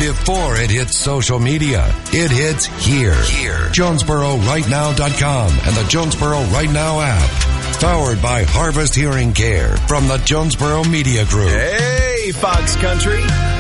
before it hits social media. It hits here. JonesboroRightNow.com and the Jonesboro Right Now app. Powered by Harvest Hearing Care from the Jonesboro Media Group. Hey, Fox Country.